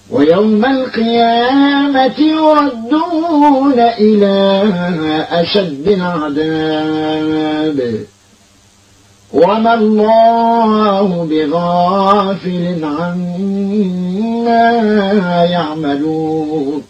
ويوم القيامة يردون إلى أشد العذاب وما الله بغافل عما يعملون